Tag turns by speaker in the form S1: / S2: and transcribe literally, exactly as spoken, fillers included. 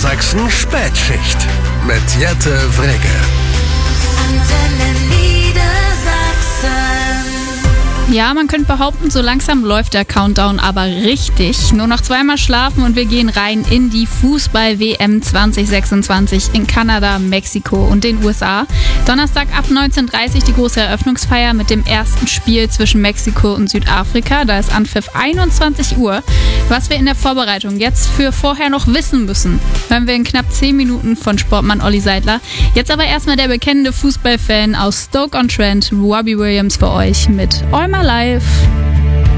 S1: Niedersachsen Spätschicht mit Jette Wrege.
S2: Antenne Niedersachsen.
S3: Ja, man könnte behaupten, so langsam läuft der Countdown aber richtig. Nur noch zweimal schlafen und wir gehen rein in die Fußball-W M zwanzig sechsundzwanzig in Kanada, Mexiko und den U S A. Donnerstag ab neunzehn Uhr dreißig die große Eröffnungsfeier mit dem ersten Spiel zwischen Mexiko und Südafrika. Da ist Anpfiff einundzwanzig Uhr. Was wir in der Vorbereitung jetzt für vorher noch wissen müssen, hören wir in knapp zehn Minuten von Sportmann Olli Seidler. Jetzt aber erstmal der bekennende Fußballfan aus Stoke-on-Trent, Robbie Williams, für euch mit All My Life.